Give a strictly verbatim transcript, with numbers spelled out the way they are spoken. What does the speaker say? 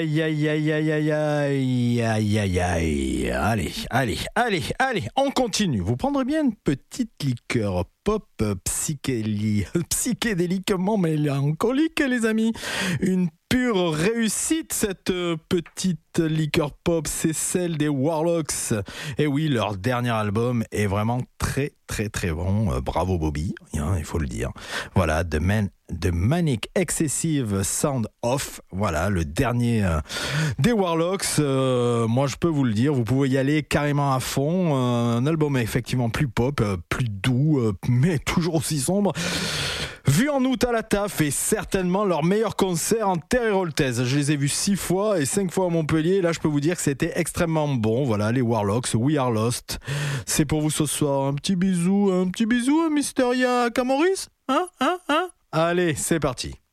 aïe, aïe, aïe, aïe, aïe, aïe, aïe, aïe, aïe. Allez, allez, allez, allez, on continue. Vous prendrez bien une petite liqueur pop psychéli- psychédéliquement mélancolique, les amis. Une pure réussite, cette petite liqueur pop, c'est celle des Warlocks. Et oui, leur dernier album est vraiment très, très, très bon. Euh, bravo Bobby, hein, il faut le dire. Voilà, The, Man, The Manic Excessive Sound Off. Voilà, le dernier euh, des Warlocks. Euh, moi, je peux vous le dire, vous pouvez y aller carrément à fond. Euh, un album effectivement plus pop, euh, plus doux, euh, mais toujours aussi sombre. Vu en août à la T A F et certainement leur meilleur concert en terre héroltaise. Je les ai vus six fois et cinq fois à Montpellier. Là, je peux vous dire que c'était extrêmement bon. Voilà, les Warlocks, We Are Lost. C'est pour vous ce soir. Un petit bisou, un petit bisou à Mysteria Camoris. Hein, hein, hein. Allez, c'est parti.